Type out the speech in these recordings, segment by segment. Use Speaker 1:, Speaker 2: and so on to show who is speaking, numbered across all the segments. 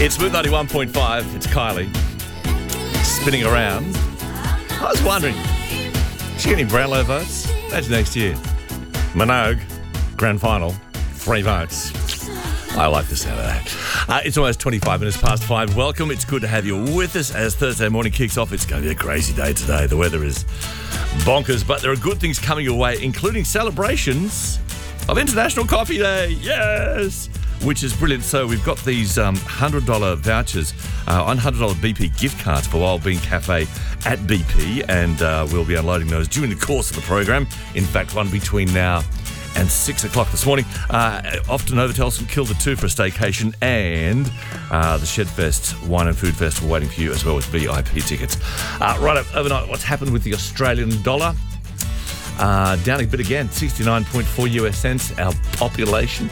Speaker 1: It's Smooth 91.5. It's Kylie spinning around. I was wondering, is she getting Brownlow votes? Imagine next year. Minogue, grand final, 3 votes. I like the sound of that. It's almost 25 minutes past 5. Welcome. It's good to have you with us as Thursday morning kicks off. It's going to be a crazy day today. The weather is bonkers, but there are good things coming your way, including celebrations of International Coffee Day. Yes! Which is brilliant. So we've got these $100 vouchers on $100 BP gift cards for Wild Bean Cafe at BP, and we'll be unloading those during the course of the program. In fact, one between now and 6 o'clock this morning. Off to Novotel St Kilda 2 for a staycation, and the Shedfest Wine and Food Festival waiting for you as well with VIP tickets. Right up overnight, what's happened with the Australian dollar? Down a bit again, 69.4 US cents. Our population,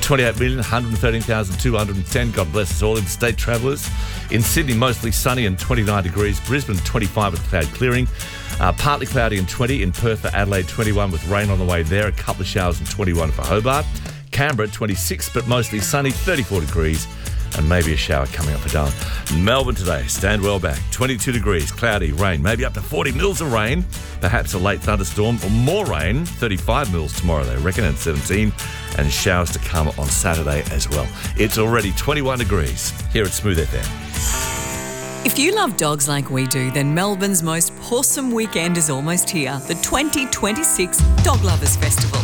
Speaker 1: 28,113,210. God bless us all. Interstate travellers. In Sydney, mostly sunny and 29 degrees. Brisbane, 25 with cloud clearing. Partly cloudy and 20. In Perth for Adelaide, 21 with rain on the way there. A couple of showers and 21 for Hobart. Canberra, 26 but mostly sunny, 34 degrees. And maybe a shower coming up for Darwin. Melbourne today, stand well back. 22 degrees, cloudy, rain, maybe up to 40 mils of rain. Perhaps a late thunderstorm or more rain. 35 mils tomorrow, they reckon, and 17. And showers to come on Saturday as well. It's already 21 degrees here at Smooth FM.
Speaker 2: If you love dogs like we do, then Melbourne's most awesome weekend is almost here. The 2026 Dog Lovers Festival.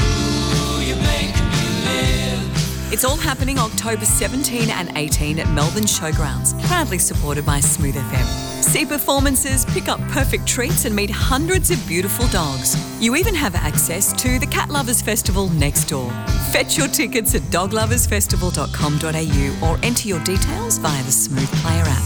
Speaker 2: It's all happening October 17 and 18 at Melbourne Showgrounds, proudly supported by Smooth FM. See performances, pick up perfect treats and meet hundreds of beautiful dogs. You even have access to the Cat Lovers Festival next door. Fetch your tickets at dogloversfestival.com.au or enter your details via the Smooth Player app.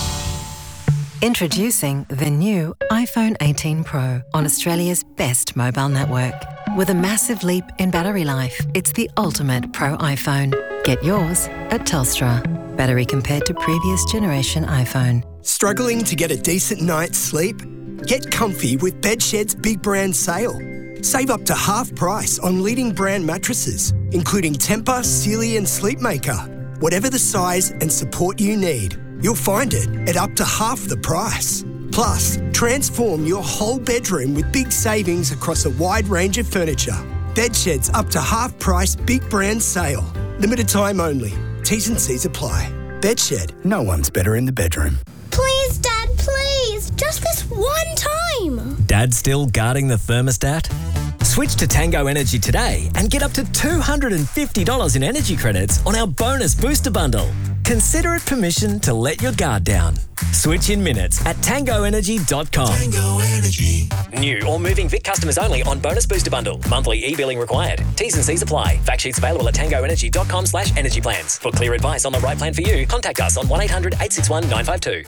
Speaker 3: Introducing the new iPhone 18 Pro on Australia's best mobile network. With a massive leap in battery life, it's the ultimate Pro iPhone. Get yours at Telstra. Battery compared to previous generation iPhone.
Speaker 4: Struggling to get a decent night's sleep? Get comfy with Bedshed's Big Brand Sale. Save up to half price on leading brand mattresses, including Tempur, Sealy and Sleepmaker. Whatever the size and support you need, you'll find it at up to half the price. Plus, transform your whole bedroom with big savings across a wide range of furniture. Bedshed's up to half price Big Brand Sale. Limited time only. T's and C's apply. Bedshed, no one's better in the bedroom.
Speaker 5: Please, Dad, please. Just this one time.
Speaker 6: Dad still guarding the thermostat? Switch to Tango Energy today and get up to $250 in energy credits on our bonus booster bundle. Consider it permission to let your guard down. Switch in minutes at tangoenergy.com.
Speaker 7: Tango Energy.
Speaker 6: New or moving Vic customers only on bonus booster bundle. Monthly e-billing required. T's and C's apply. Fact sheets available at tangoenergy.com/energy plans. For clear advice on the right plan for you, contact us on 1-800-861-952.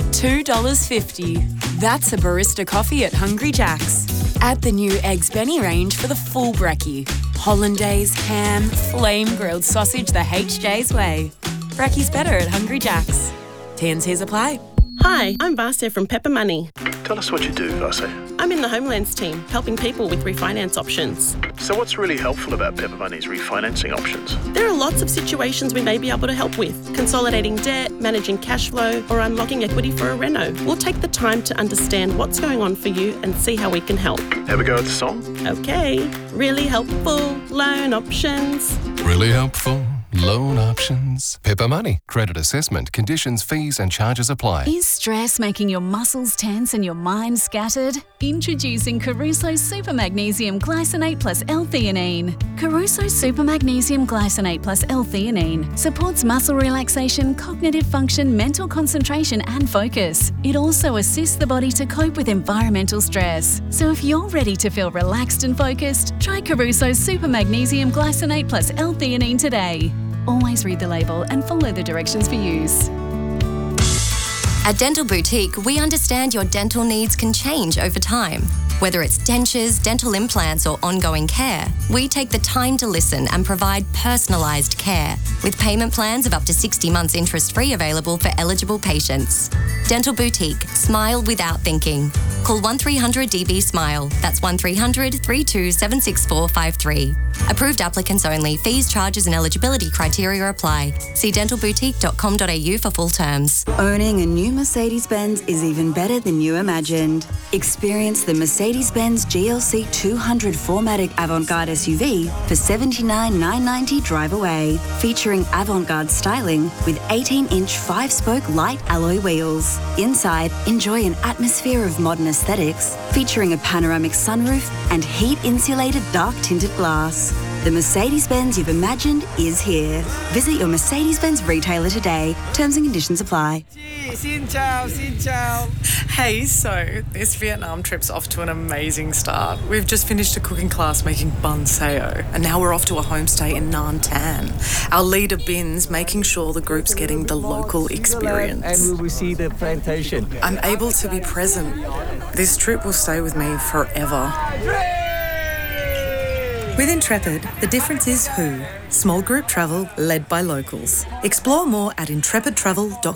Speaker 8: $2.50. That's a barista coffee at Hungry Jack's. Add the new Eggs Benny range for the full brekkie. Hollandaise, ham, flame grilled sausage the HJ's way. Brekkie's better at Hungry Jack's. T&Cs apply.
Speaker 9: Hi, I'm Vasya from Pepper Money.
Speaker 10: Tell us what you do, Vasya.
Speaker 9: I'm in the Homelands team, helping people with refinance options.
Speaker 10: So what's really helpful about Pepper Money's refinancing options?
Speaker 9: There are lots of situations we may be able to help with. Consolidating debt, managing cash flow, or unlocking equity for a reno. We'll take the time to understand what's going on for you and see how we can help.
Speaker 10: Have a go at the song?
Speaker 9: Okay. Really helpful loan options.
Speaker 7: Really helpful loan options. Pepper Money. Credit assessment. Conditions, fees and charges apply.
Speaker 11: Is stress making your muscles tense and your mind scattered? Introducing Caruso Super Magnesium Glycinate plus L-theanine. Caruso Super Magnesium Glycinate plus L-theanine supports muscle relaxation, cognitive function, mental concentration and focus. It also assists the body to cope with environmental stress. So if you're ready to feel relaxed and focused, try Caruso Super Magnesium Glycinate plus L-theanine today. Always read the label and follow the directions for use.
Speaker 12: At Dental Boutique, we understand your dental needs can change over time. Whether it's dentures, dental implants, or ongoing care, we take the time to listen and provide personalised care, with payment plans of up to 60 months interest-free available for eligible patients. Dental Boutique. Smile without thinking. Call 1300 DB Smile. That's 1300 32 76453. Approved applicants only. Fees, charges and eligibility criteria apply. See dentalboutique.com.au for full terms.
Speaker 13: Owning a new Mercedes-Benz is even better than you imagined. Experience the Mercedes-Benz GLC 200 4MATIC Avant-Garde SUV for $79,990 drive away. Featuring avant-garde styling with 18-inch 5-spoke light alloy wheels. Inside, enjoy an atmosphere of modern aesthetics featuring a panoramic sunroof and heat-insulated dark-tinted glass. The Mercedes-Benz you've imagined is here. Visit your Mercedes-Benz retailer today. Terms and conditions apply.
Speaker 14: Xin chào, xin chào. Hey, so this Vietnam trip's off to an amazing start. We've just finished a cooking class making bun sao, and now we're off to a homestay in Nam Tan. Our leader Bin's making sure the group's getting the local experience.
Speaker 15: And we will see the plantation.
Speaker 14: I'm able to be present. This trip will stay with me forever. With Intrepid, the difference is who. Small group travel led by locals. Explore more at intrepidtravel.com.